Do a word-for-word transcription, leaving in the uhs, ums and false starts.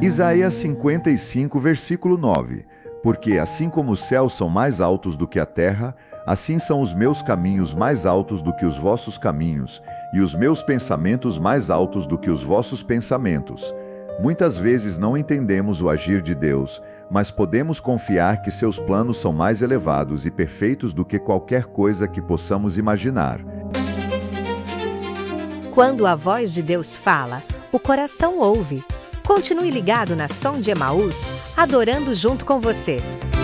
Isaías cinquenta e cinco, versículo nove. Porque assim como os céus são mais altos do que a terra, assim são os meus caminhos mais altos do que os vossos caminhos, e os meus pensamentos mais altos do que os vossos pensamentos. Muitas vezes não entendemos o agir de Deus, mas podemos confiar que seus planos são mais elevados e perfeitos do que qualquer coisa que possamos imaginar. Quando a voz de Deus fala, o coração ouve. Continue ligado na Som de Emaús, adorando junto com você.